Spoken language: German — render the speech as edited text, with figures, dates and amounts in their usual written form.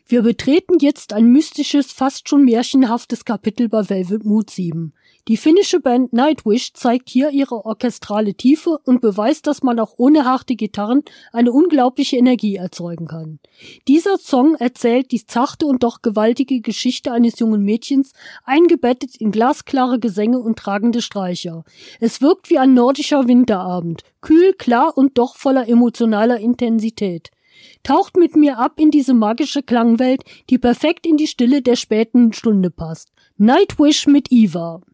Wir betreten jetzt ein mystisches, fast schon märchenhaftes Kapitel bei Velvet Mood 7. Die finnische Band Nightwish zeigt hier ihre orchestrale Tiefe und beweist, dass man auch ohne harte Gitarren eine unglaubliche Energie erzeugen kann. Dieser Song erzählt die zarte und doch gewaltige Geschichte eines jungen Mädchens, eingebettet in glasklare Gesänge und tragende Streicher. Es wirkt wie ein nordischer Winterabend, kühl, klar und doch voller emotionaler Intensität. Taucht mit mir ab in diese magische Klangwelt, die perfekt in die Stille der späten Stunde passt. Nightwish mit Eva.